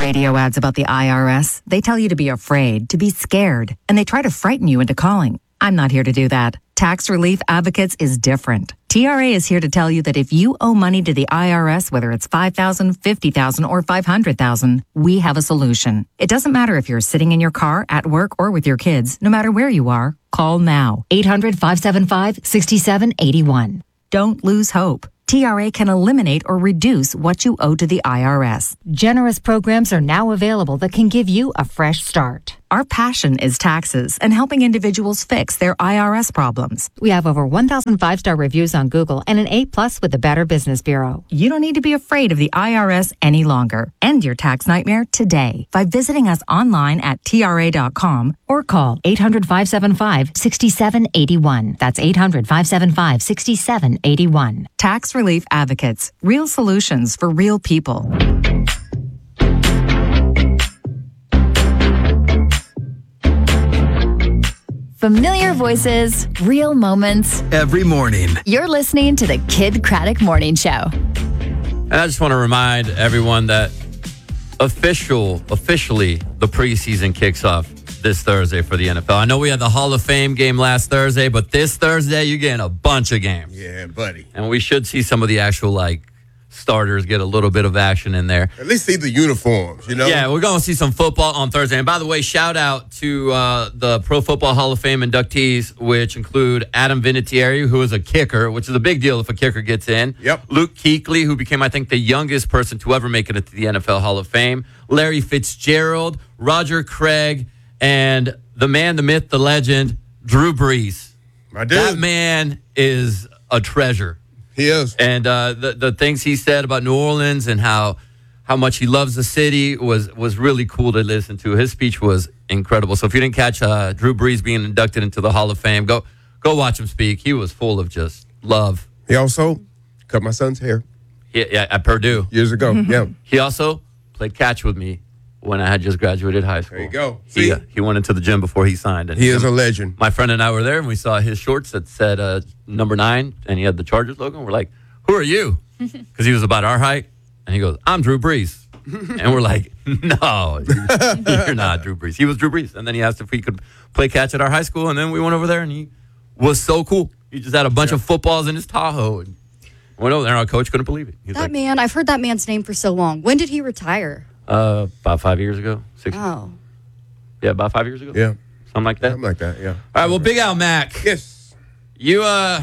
radio ads about the IRS, they tell you to be afraid, to be scared, and they try to frighten you into calling. I'm not here to do that. Tax Relief Advocates is different. TRA is here to tell you that if you owe money to the IRS, whether it's $5,000, $50,000, or $500,000, we have a solution. It doesn't matter if you're sitting in your car, at work, or with your kids. No matter where you are, call now. 800-575-6781. Don't lose hope. TRA can eliminate or reduce what you owe to the IRS. Generous programs are now available that can give you a fresh start. Our passion is taxes and helping individuals fix their IRS problems. We have over 1,000 five-star reviews on Google and an A+ with the Better Business Bureau. You don't need to be afraid of the IRS any longer. End your tax nightmare today by visiting us online at TRA.com or call 800-575-6781. That's 800-575-6781. Tax Relief Advocates. Real solutions for real people. Familiar voices, real moments. Every morning. You're listening to the Kid Craddock Morning Show. And I just want to remind everyone that officially, the preseason kicks off this Thursday for the NFL. I know we had the Hall of Fame game last Thursday, but this Thursday, you're getting a bunch of games. Yeah, buddy. And we should see some of the actual, starters get a little bit of action in there. At least see the uniforms, you know? Yeah, we're going to see some football on Thursday. And by the way, shout out to the Pro Football Hall of Fame inductees, which include Adam Vinatieri, who is a kicker, which is a big deal if a kicker gets in. Yep. Luke Kuechly, who became, I think, the youngest person to ever make it into the NFL Hall of Fame. Larry Fitzgerald, Roger Craig, and the man, the myth, the legend, Drew Brees. My dude. That man is a treasure. He is. And the things he said about New Orleans and how much he loves the city was really cool to listen to. His speech was incredible. So if you didn't catch Drew Brees being inducted into the Hall of Fame, go watch him speak. He was full of just love. He also cut my son's hair. Yeah, at Purdue. Years ago, yeah. He also played catch with me when I had just graduated high school. There you go. He went into the gym before he signed. And he is a legend. My friend and I were there, and we saw his shorts that said number 9, and he had the Chargers logo. And we're like, who are you? Because he was about our height. And he goes, I'm Drew Brees. And we're like, no, you're not Drew Brees. He was Drew Brees. And then he asked if we could play catch at our high school. And then we went over there, and he was so cool. He just had a bunch of footballs in his Tahoe. And went over there, and our coach couldn't believe it. I've heard that man's name for so long. When did he retire? About 5 years ago. 6 years. Oh. Yeah, about 5 years ago. Yeah. Something like that. Something like that, yeah. All right, well, Big Al Mac. Yes. You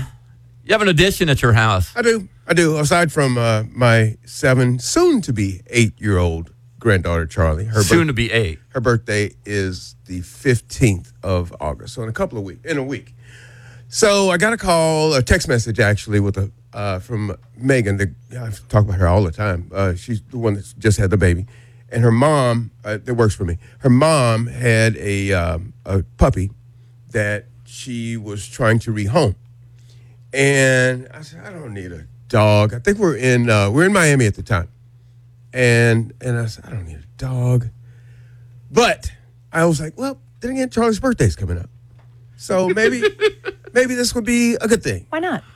have an addition at your house. I do. Aside from my soon-to-be 8-year-old granddaughter, Charlie. Soon to be 8. Her birthday is the 15th of August, so in a week. So I got a text message, actually, from Megan. I talk about her all the time. She's the one that just had the baby. And her mom, that works for me, her mom had a puppy that she was trying to rehome. And I said, I don't need a dog. I think we're in Miami at the time. And I said, I don't need a dog. But I was like, well, then again, Charlie's birthday's coming up. So maybe this would be a good thing. Why not?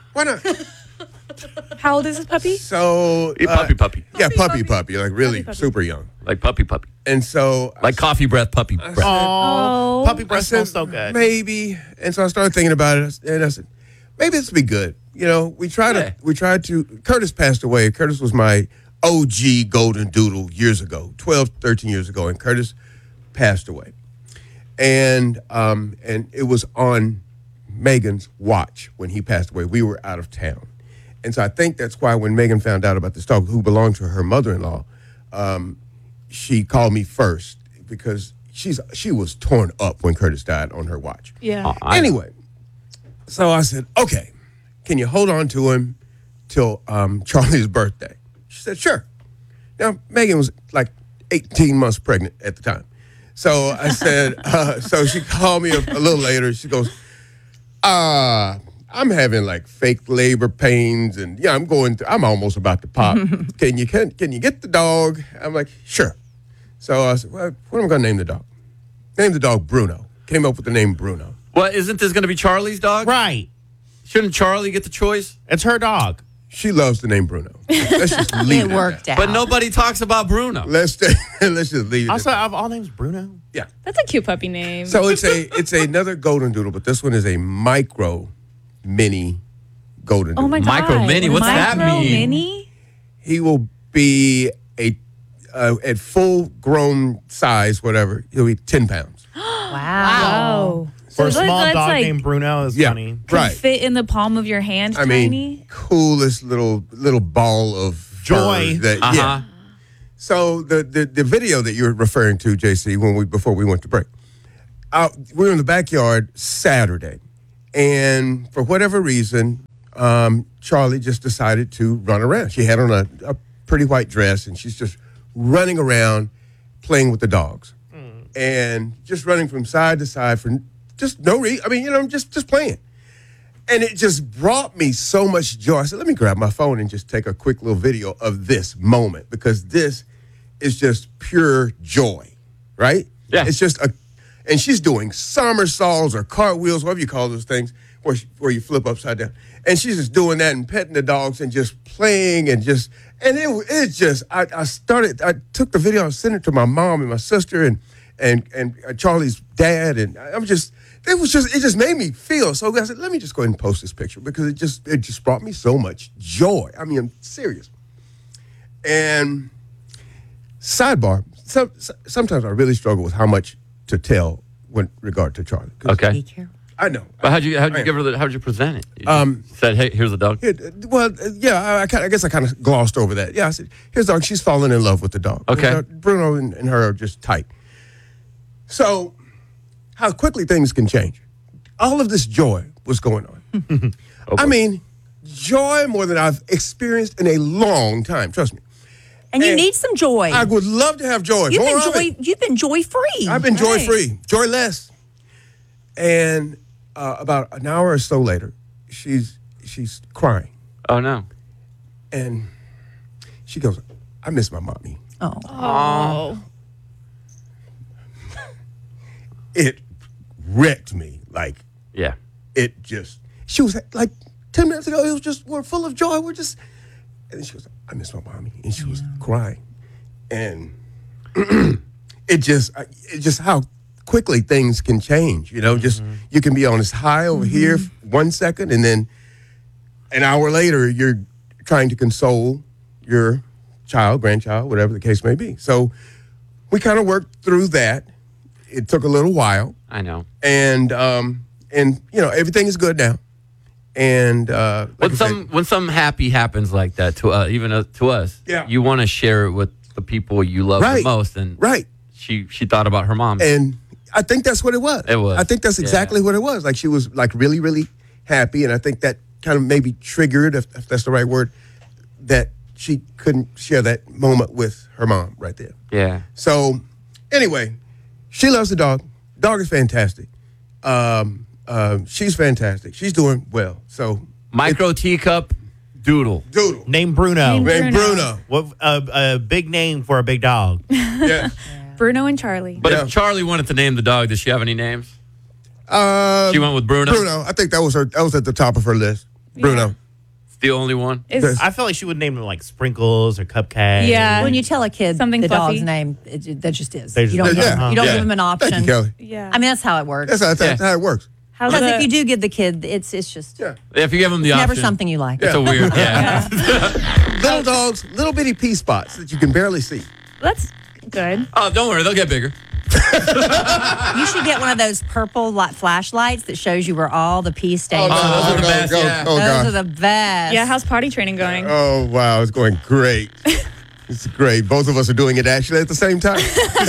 How old is this puppy? So puppy. Yeah, puppy, like really puppy. super young. Like puppy. And so like coffee breath, puppy breath. Oh, puppy breath smells so good. Maybe. And so I started thinking about it, and I said, maybe this would be good. You know, we tried to. Curtis passed away. Curtis was my OG golden doodle years ago, 12, 13 years ago, and Curtis passed away. And it was on Megan's watch when he passed away. We were out of town. And so I think that's why when Megan found out about this dog, who belonged to her mother-in-law, she called me first because she was torn up when Curtis died on her watch. Yeah. Anyway, so I said, okay, can you hold on to him till Charlie's birthday? She said, sure. Now, Megan was like 18 months pregnant at the time. So I said, so she called me a little later. She goes, I'm having like fake labor pains, and yeah, I'm almost about to pop. Can you get the dog? I'm like, sure. So I said, well, what am I going to name the dog? Name the dog Bruno. Came up with the name Bruno. Well, isn't this going to be Charlie's dog? Right. Shouldn't Charlie get the choice? It's her dog. She loves the name Bruno. Let's just leave it. It worked out. But nobody talks about Bruno. Let's just leave it. Also, of all names, Bruno. Yeah. That's a cute puppy name. So it's another golden doodle, but this one is a micro mini golden doodle. oh my god. Micro mini, what's that Micro mean? Mini? He will be at full grown size, whatever. He'll be 10 pounds. Wow. For a So small that's dog like- named Bruno is Yeah. funny. Could Right. fit in the palm of your hand, I tiny. mean, coolest little ball of Joy. fur that- Uh-huh. Yeah. So the video that you're referring to, JC, before we went to break, we were in the backyard Saturday, and for whatever reason, Charlie just decided to run around. She had on a pretty white dress, and she's just running around playing with the dogs, and just running from side to side for just no reason. I mean, just playing. And it just brought me so much joy. I said, let me grab my phone and just take a quick little video of this moment, because this is just pure joy, right? Yeah. It's just and she's doing somersaults or cartwheels, whatever you call those things, where you flip upside down. And she's just doing that and petting the dogs and just playing and I took the video and sent it to my mom and my sister and Charlie's dad, and it just made me feel so good. I said, let me just go ahead and post this picture, because it just brought me so much joy. I mean, I'm serious. And sidebar, sometimes I really struggle with how much to tell with regard to Charlie. Okay. Be careful. I know. But how'd you present it? You just said, hey, here's a dog. I guess I kind of glossed over that. Yeah, I said, here's the dog. She's fallen in love with the dog. Okay. Bruno and her are just tight. So, how quickly things can change. All of this joy was going on. I mean, joy more than I've experienced in a long time. Trust me. And you And need some joy. I would love to have joy. More of it. You've been joy free. I've been joy-free, joyless. And about an hour or so later, she's crying. Oh, no. And she goes, I miss my mommy. Oh. It wrecked me. Like, Yeah. she was like 10 minutes ago, we're full of joy. And then she goes, I miss my mommy. And she was crying. And it just how quickly things can change. Just you can be on this high over here 1 second, and then an hour later, you're trying to console your child, grandchild, whatever the case may be. So we kind of worked through that. It took a little while. I know. And everything is good now. And When something happy happens like that to us, Yeah. you want to share it with the people you love the most. And right. she thought about her mom. And I think that's what it was. It was. I think that's exactly what it was. Like, she was like really, really happy. And I think that kind of maybe triggered, if that's the right word, that she couldn't share that moment with her mom right there. Yeah. So anyway, she loves the dog. Dog is fantastic. She's fantastic. She's doing well. So Micro teacup doodle. doodle. Named Bruno. Named Bruno. What a big name for a big dog. Yeah. Bruno and Charlie. But Yeah. if Charlie wanted to name the dog, does she have any names? She went with Bruno. Bruno. I think that was at the top of her list. Bruno. It's the only one. I feel like she would name them like Sprinkles or Cupcake. Yeah. When you tell a kid Something the fluffy. dog's name, that just is. They You just- don't, Yeah. you don't Yeah. give them an option. Thank you, Kelly. Yeah. I mean, that's how it works. That's how it works. How's Because the, if you do give the kid, it's just Yeah. If you give him the never option, something you like. it's a weird. Yeah. Little dogs, little bitty pea spots that you can barely see. That's good. Oh, don't worry, they'll get bigger. You should get one of those purple flashlights that shows you where all the pea stains those are. are the best, yeah. Oh, Those God. are the best. Yeah, how's potty training going? Oh, wow. It's going great. It's great. Both of us are doing it actually at the same time.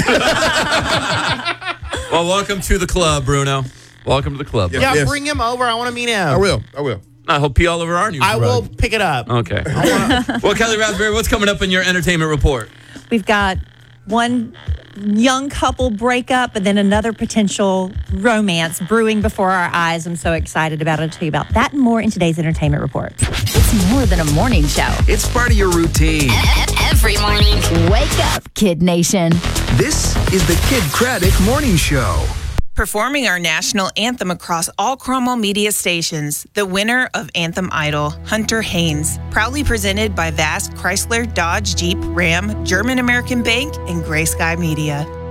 Well, welcome to the club, Bruno. Welcome to the club. Yeah. Yeah, Yes. bring him over. I want to meet him. I will. I hope pee all over our new I will rug. pick it up. Okay. Well, Kelly Raspberry, what's coming up in your entertainment report? We've got one young couple breakup and then another potential romance brewing before our eyes. I'm so excited about it. I'll tell you about that and more in today's entertainment report. It's more than a morning show. It's part of your routine. Every morning. Wake up, Kid Nation. This is the Kid Craddock Morning Show. Performing our national anthem across all Cromwell media stations, the winner of Anthem Idol, Hunter Haynes. Proudly presented by Vast Chrysler, Dodge, Jeep, Ram, German American Bank, and Gray Sky Media.